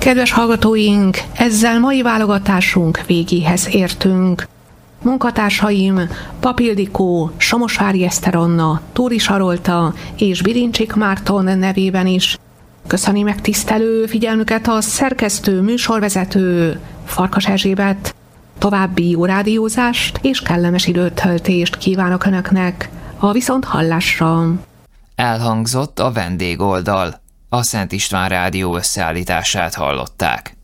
Kedves hallgatóink, ezzel mai válogatásunk végéhez értünk. Munkatársaim Pap Ildikó, Somosvári Eszter Anna, Tóri Sarolta és Bilincsik Márton nevében is köszöni megtisztelő figyelmüket a szerkesztő, műsorvezető Farkas Erzsébet. További jó rádiózást és kellemes időtöltést kívánok Önöknek a viszonthallásra. Elhangzott a vendégoldal. A Szent István Rádió összeállítását hallották.